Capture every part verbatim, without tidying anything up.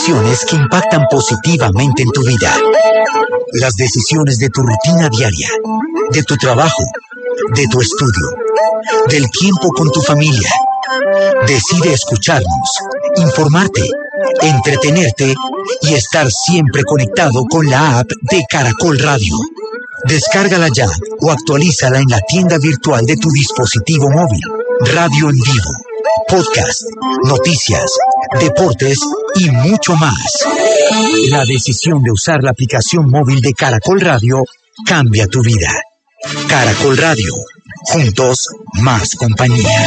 Decisiones que impactan positivamente en tu vida. Las decisiones de tu rutina diaria, de tu trabajo, de tu estudio, del tiempo con tu familia. Decide escucharnos, informarte, entretenerte y estar siempre conectado con la app de Caracol Radio. Descárgala ya o actualízala en la tienda virtual de tu dispositivo móvil. Radio en vivo, podcast, noticias, deportes y mucho más. La decisión de usar la aplicación móvil de Caracol Radio cambia tu vida. Caracol Radio, juntos más compañía.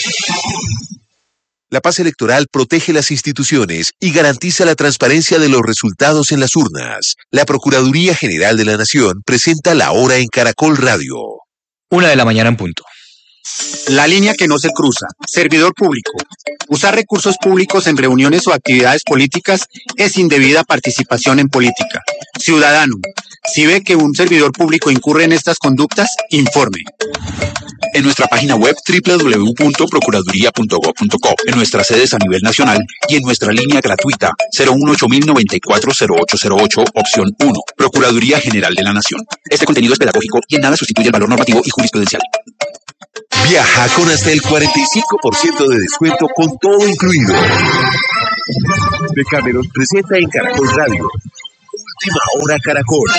La paz electoral protege las instituciones y garantiza la transparencia de los resultados en las urnas. La Procuraduría General de la Nación presenta La Hora en Caracol Radio. Una de la mañana en punto. La línea que no se cruza. Servidor público. Usar recursos públicos en reuniones o actividades políticas es indebida participación en política. Ciudadano, si ve que un servidor público incurre en estas conductas, informe. En nuestra página web doble u doble u doble u punto procuraduría punto gob punto co, en nuestras sedes a nivel nacional y en nuestra línea gratuita cero uno ocho mil noventa y cuatro cero ocho cero ocho, opción uno, Procuraduría General de la Nación. Este contenido es pedagógico y en nada sustituye el valor normativo y jurisprudencial. Viaja con hasta el cuarenta y cinco por ciento de descuento con todo incluido. Decameron presenta en Caracol Radio. Última Hora Caracol.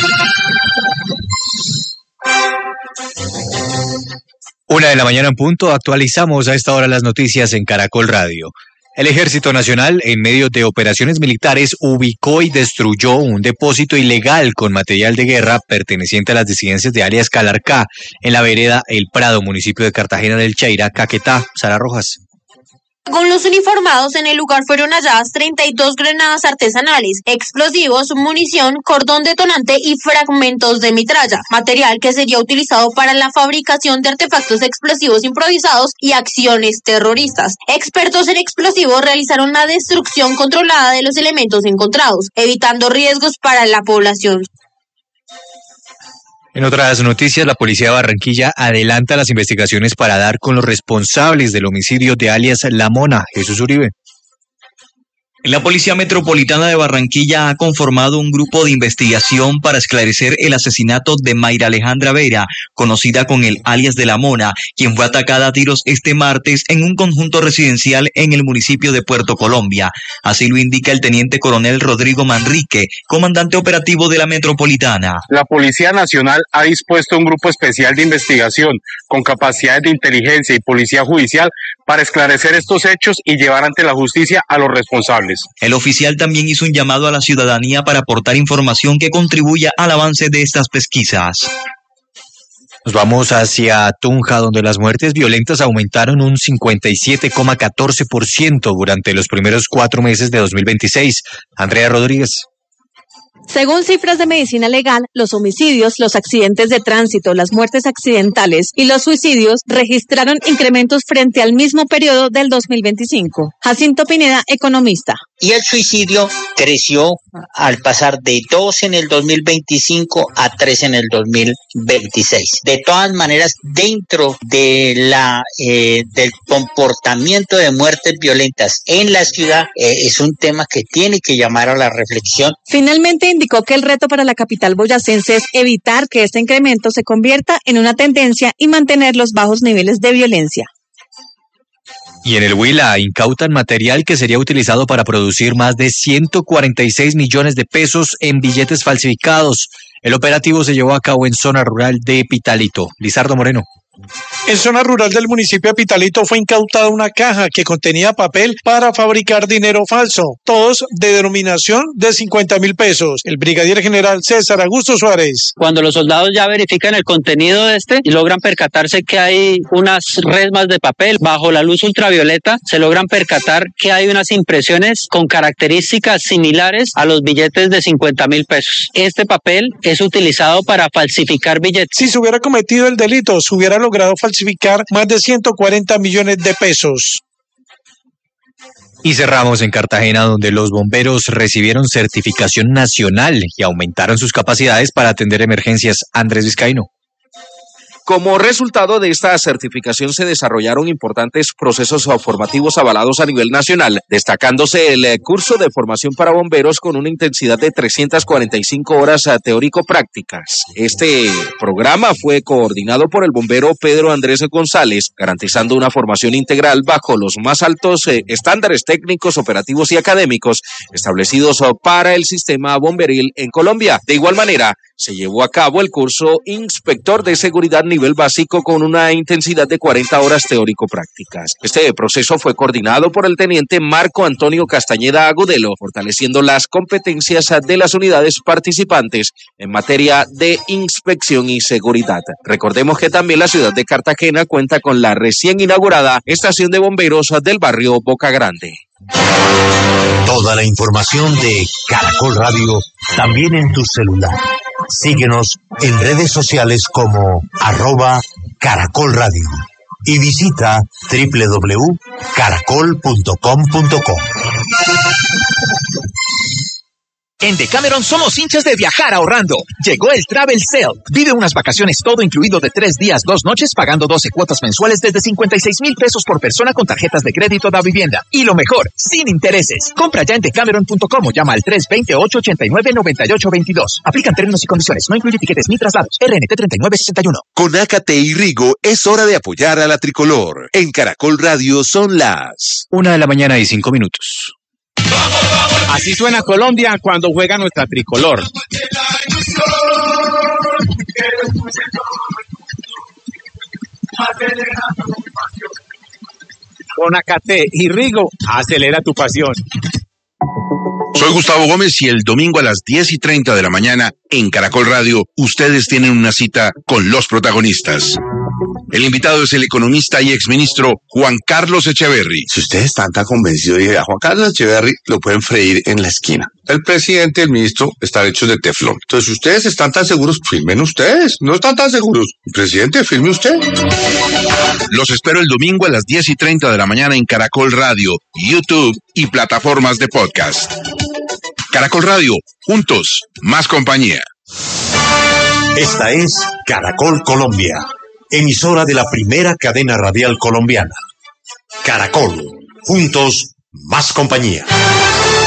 Una de la mañana en punto, actualizamos a esta hora las noticias en Caracol Radio. El Ejército Nacional, en medio de operaciones militares, ubicó y destruyó un depósito ilegal con material de guerra perteneciente a las disidencias de alias Calarcá, en la vereda El Prado, municipio de Cartagena del Cheira, Caquetá. Sara Rojas. Según los uniformados, en el lugar fueron halladas treinta y dos granadas artesanales, explosivos, munición, cordón detonante y fragmentos de metralla, material que sería utilizado para la fabricación de artefactos explosivos improvisados y acciones terroristas. Expertos en explosivos realizaron la destrucción controlada de los elementos encontrados, evitando riesgos para la población. En otras noticias, la policía de Barranquilla adelanta las investigaciones para dar con los responsables del homicidio de alias La Mona. Jesús Uribe. La Policía Metropolitana de Barranquilla ha conformado un grupo de investigación para esclarecer el asesinato de Mayra Alejandra Vera, conocida con el alias de La Mona, quien fue atacada a tiros este martes en un conjunto residencial en el municipio de Puerto Colombia. Así lo indica el teniente coronel Rodrigo Manrique, comandante operativo de la Metropolitana. La Policía Nacional ha dispuesto un grupo especial de investigación con capacidades de inteligencia y policía judicial para esclarecer estos hechos y llevar ante la justicia a los responsables. El oficial también hizo un llamado a la ciudadanía para aportar información que contribuya al avance de estas pesquisas. Nos vamos hacia Tunja, donde las muertes violentas aumentaron un cincuenta y siete coma catorce por ciento durante los primeros cuatro meses de dos mil veintiséis. Andrea Rodríguez. Según cifras de medicina legal, los homicidios, los accidentes de tránsito, las muertes accidentales y los suicidios registraron incrementos frente al mismo periodo del dos mil veinticinco. Jacinto Pineda, economista. Y el suicidio creció al pasar de dos en el dos mil veinticinco a tres en el dos mil veintiséis. De todas maneras, dentro de la eh, del comportamiento de muertes violentas en la ciudad, eh, es un tema que tiene que llamar a la reflexión. Finalmente, indicó que el reto para la capital boyacense es evitar que este incremento se convierta en una tendencia y mantener los bajos niveles de violencia. Y en el Huila incautan material que sería utilizado para producir más de ciento cuarenta y seis millones de pesos en billetes falsificados. El operativo se llevó a cabo en zona rural de Pitalito. Lizardo Moreno. En zona rural del municipio de Pitalito fue incautada una caja que contenía papel para fabricar dinero falso, todos de denominación de cincuenta mil pesos. El brigadier general César Augusto Suárez. Cuando los soldados ya verifican el contenido de este y logran percatarse que hay unas resmas de papel bajo la luz ultravioleta, se logran percatar que hay unas impresiones con características similares a los billetes de cincuenta mil pesos. Este papel es utilizado para falsificar billetes. Si se hubiera cometido el delito, se hubiera logrado falsificar más de ciento cuarenta millones de pesos. Y cerramos en Cartagena, donde los bomberos recibieron certificación nacional y aumentaron sus capacidades para atender emergencias. Andrés Vizcaíno. Como resultado de esta certificación se desarrollaron importantes procesos formativos avalados a nivel nacional, destacándose el curso de formación para bomberos con una intensidad de trescientas cuarenta y cinco horas teórico-prácticas. Este programa fue coordinado por el bombero Pedro Andrés González, garantizando una formación integral bajo los más altos eh, estándares técnicos, operativos y académicos establecidos para el sistema bomberil en Colombia. De igual manera, se llevó a cabo el curso Inspector de Seguridad nivel básico con una intensidad de cuarenta horas teórico-prácticas. Este proceso fue coordinado por el teniente Marco Antonio Castañeda Agudelo, fortaleciendo las competencias de las unidades participantes en materia de inspección y seguridad. Recordemos que también la ciudad de Cartagena cuenta con la recién inaugurada estación de bomberos del barrio Boca Grande. Toda la información de Caracol Radio también en tu celular. Síguenos en redes sociales como arroba Caracol Radio y visita doble u doble u doble u punto caracol punto com punto co. En Decameron somos hinchas de viajar ahorrando. Llegó el Travel Sale. Vive unas vacaciones todo incluido de tres días, dos noches, pagando doce cuotas mensuales desde cincuenta y seis mil pesos por persona con tarjetas de crédito da vivienda. Y lo mejor, sin intereses. Compra ya en decameron punto com o llama al tres dos cero, ocho ocho nueve, nueve ocho dos dos. Aplican términos y condiciones. No incluye tiquetes ni traslados. R N T treinta y nueve sesenta y uno. Con Ácate y Rigo es hora de apoyar a la tricolor. En Caracol Radio son las Una de la mañana y cinco minutos. Así suena Colombia cuando juega nuestra tricolor. Con Ácate y Rigo, acelera tu pasión. Soy Gustavo Gómez y el domingo a las diez y treinta de la mañana en Caracol Radio, ustedes tienen una cita con los protagonistas. El invitado es el economista y exministro Juan Carlos Echeverry. Si ustedes están tan convencidos de que a Juan Carlos Echeverry lo pueden freír en la esquina. El presidente y el ministro están hechos de teflón. Entonces, si ustedes están tan seguros, firmen ustedes. No están tan seguros. Presidente, firme usted. Los espero el domingo a las diez y treinta de la mañana en Caracol Radio, YouTube y plataformas de podcast. Caracol Radio, juntos, más compañía. Esta es Caracol Colombia, emisora de la primera cadena radial colombiana. Caracol, juntos, más compañía.